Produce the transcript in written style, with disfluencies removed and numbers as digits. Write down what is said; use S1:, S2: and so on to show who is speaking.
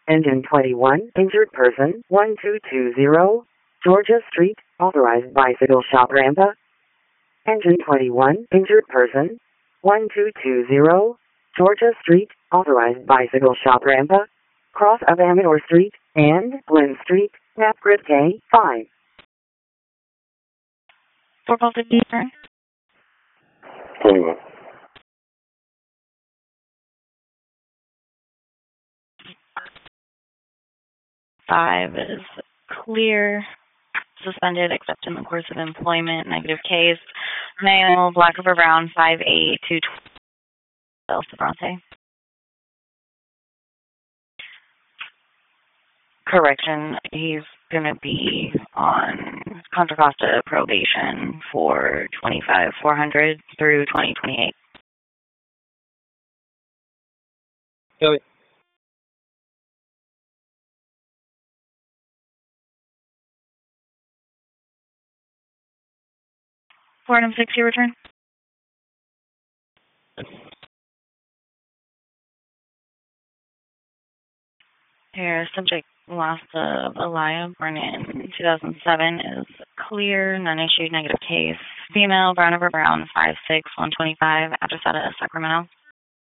S1: Engine 21, injured person, 1220, Georgia Street, authorized bicycle shop Rampa. Engine 21, injured person, 1220, Georgia Street, authorized bicycle shop Rampa, cross of Amador Street and Glen Street, map grid K5.
S2: 450, turn.
S3: 21.
S2: 5 is clear. Suspended except in the course of employment. Negative case. Male, Black River Brown, 5'8", 212, El Sobrante. Correction, he's going to be on Contra Costa probation for 25,400 through 2028.
S3: Copy.
S2: 460 return. Here, subject lost of Elia, born in 2007, is clear, non-issued, negative case. Female, Brown over Brown, 5'6", 125, Address out of Sacramento.